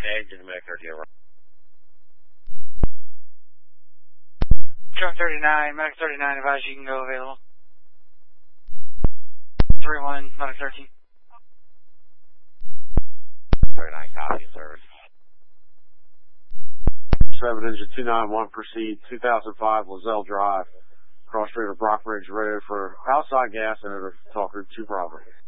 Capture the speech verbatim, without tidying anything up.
Engine Medic thirty-nine. Truck thirty-nine, Medic thirty-nine, advise you can go available. three one, Medic thirteen. thirty-nine, copy, service. seven Engine two nine one, proceed two thousand five Lozelle Drive, Cross River Brockridge, ready for outside gas and over Talk Group two Bravo.